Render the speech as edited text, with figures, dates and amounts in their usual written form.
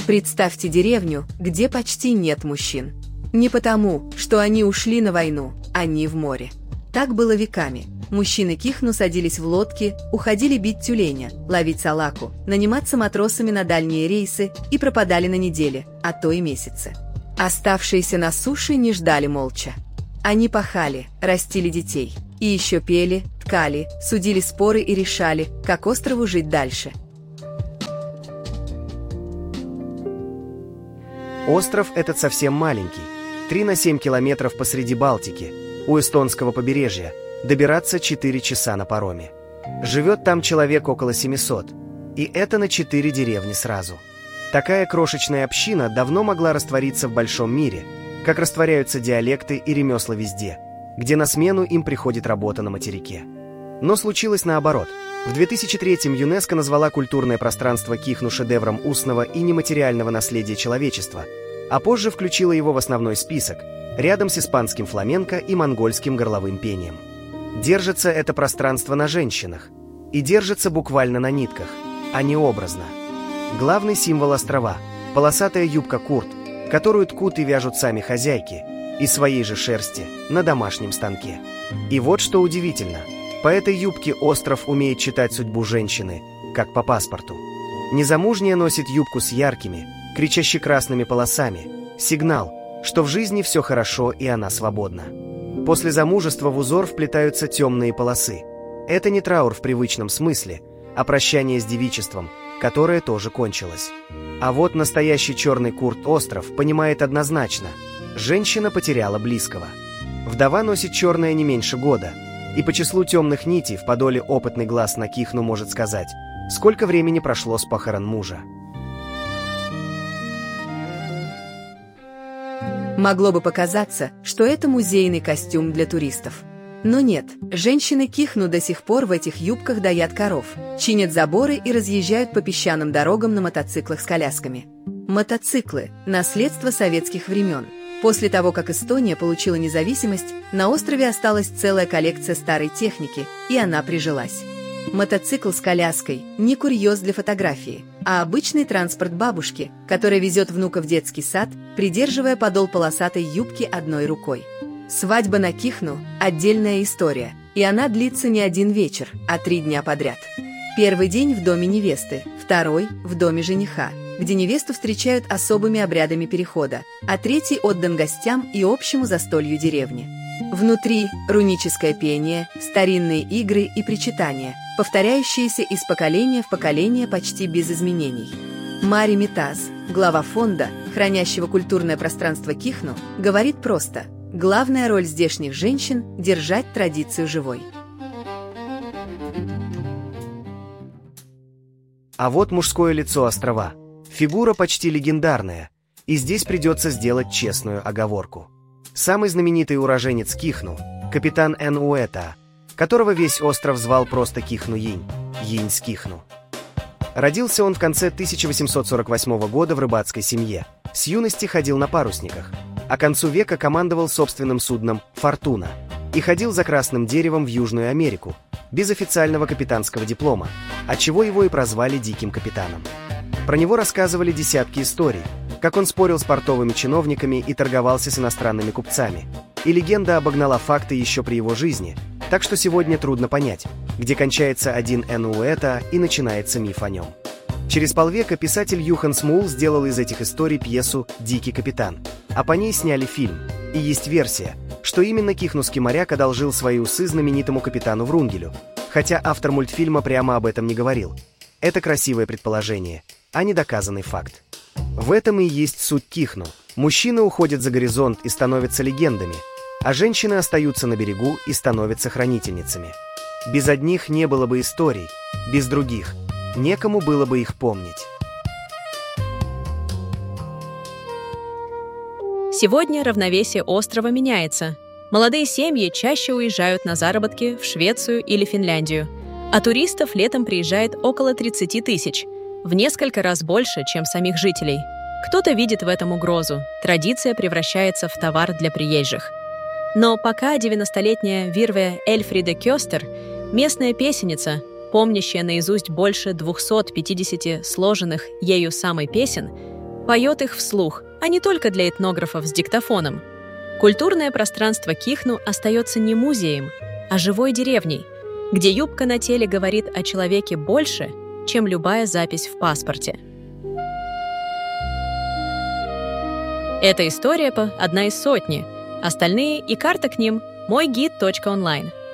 Представьте деревню, где почти нет мужчин. Не потому, что они ушли на войну, они в море. Так было веками. Мужчины Кихну садились в лодки, уходили бить тюленя, ловить салаку, наниматься матросами на дальние рейсы и пропадали на недели, а то и месяцы. Оставшиеся на суше не ждали молча. Они пахали, растили детей. И еще пели, ткали, судили споры и решали, как острову жить дальше. Остров этот совсем маленький. 3 на 7 километров посреди Балтики, у эстонского побережья, добираться 4 часа на пароме. Живет там человек около 700, и это на 4 деревни сразу. Такая крошечная община давно могла раствориться в большом мире, как растворяются диалекты и ремесла везде, где на смену им приходит работа на материке. Но случилось наоборот. В 2003-м ЮНЕСКО назвала культурное пространство Кихну шедевром устного и нематериального наследия человечества, а позже включила его в основной список, рядом с испанским фламенко и монгольским горловым пением. Держится это пространство на женщинах. И держится буквально на нитках, а не образно. Главный символ острова – полосатая юбка-курт, которую ткут и вяжут сами хозяйки, из своей же шерсти, на домашнем станке. И вот что удивительно. По этой юбке остров умеет читать судьбу женщины, как по паспорту. Незамужняя носит юбку с яркими, кричаще красными полосами. Сигнал, что в жизни все хорошо и она свободна. После замужества в узор вплетаются темные полосы. Это не траур в привычном смысле, а прощание с девичеством, которое тоже кончилось. А вот настоящий черный курт-остров понимает однозначно – женщина потеряла близкого. Вдова носит черное не меньше года, и по числу темных нитей в подоле опытный глаз на Кихну может сказать, сколько времени прошло с похорон мужа. Могло бы показаться, что это музейный костюм для туристов. Но нет, женщины Кихну до сих пор в этих юбках доят коров, чинят заборы и разъезжают по песчаным дорогам на мотоциклах с колясками. Мотоциклы – наследство советских времен. После того, как Эстония получила независимость, на острове осталась целая коллекция старой техники, и она прижилась. Мотоцикл с коляской – не курьез для фотографии, а обычный транспорт бабушки, которая везет внука в детский сад, придерживая подол полосатой юбки одной рукой. Свадьба на Кихну – отдельная история, и она длится не один вечер, а 3 дня подряд. Первый день в доме невесты, второй – в доме жениха, где невесту встречают особыми обрядами перехода, а третий отдан гостям и общему застолью деревни. Внутри – руническое пение, старинные игры и причитания, повторяющиеся из поколения в поколение почти без изменений. Мари Митаз, глава фонда, хранящего культурное пространство Кихну, говорит просто – главная роль здешних женщин – держать традицию живой. А вот мужское лицо острова. Фигура почти легендарная, и здесь придется сделать честную оговорку. Самый знаменитый уроженец Кихну – капитан Энуэта, которого весь остров звал просто Кихну-Йинь, Йинь с Кихну. Родился он в конце 1848 года в рыбацкой семье. С юности ходил на парусниках, а к концу века командовал собственным судном «Фортуна» и ходил за красным деревом в Южную Америку, без официального капитанского диплома, отчего его и прозвали «Диким капитаном». Про него рассказывали десятки историй, как он спорил с портовыми чиновниками и торговался с иностранными купцами. И легенда обогнала факты еще при его жизни, так что сегодня трудно понять, где кончается один Энуэта и начинается миф о нем. Через полвека писатель Юхан Смул сделал из этих историй пьесу «Дикий капитан», а по ней сняли фильм. И есть версия, что именно кихнусский моряк одолжил свои усы знаменитому капитану Врунгелю, хотя автор мультфильма прямо об этом не говорил. Это красивое предположение, а не доказанный факт. В этом и есть суть Кихну. Мужчины уходят за горизонт и становятся легендами, а женщины остаются на берегу и становятся хранительницами. Без одних не было бы историй, без других некому было бы их помнить. Сегодня равновесие острова меняется. Молодые семьи чаще уезжают на заработки в Швецию или Финляндию, а туристов летом приезжает около 30 тысяч, в несколько раз больше, чем самих жителей. Кто-то видит в этом угрозу, традиция превращается в товар для приезжих. Но пока 90-летняя Вирве Эльфриде Кёстер, местная песенница, помнящая наизусть больше 250 сложенных ею самой песен, Поет их вслух, а не только для этнографов с диктофоном. Культурное пространство Кихну остается не музеем, а живой деревней, где юбка на теле говорит о человеке больше, чем любая запись в паспорте. Эта история одна из сотни. Остальные и карта к ним – мойгид.онлайн.